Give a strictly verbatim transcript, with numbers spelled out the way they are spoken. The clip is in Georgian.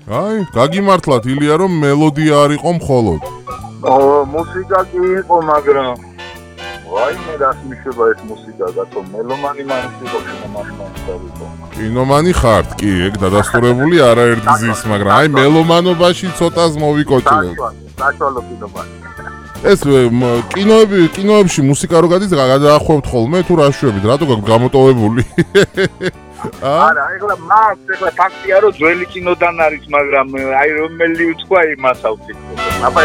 აი, გაგიმართლათ ილია რომ მელოდია არ იყო მხოლოდ. ო, მუსიკა კი იყო, მაგრამ ვაიმე რას მიშება ეს მუსიკა, გათო მელომანი მაინც იყო შემოშმართავო. კინომანი ხართ, კი, ეგ დადასტურებული არაერთი ზის, მაგრამ აი მელომანობაში ცოტას მოვიკოჭრე. საშუალო კინომანი. ეს კინოები, კინოებში მუსიკა რო გადის, გადაახვევთ ხოლმე თუ რა შვებით, რატო გაქვთ გამოტოვებული? არა, ეხლა მას, ეხლა ფაქტია რომ ძველი კინოდან არის, მაგრამ აი რომელი უცხოა იმას ავწიფო. აბა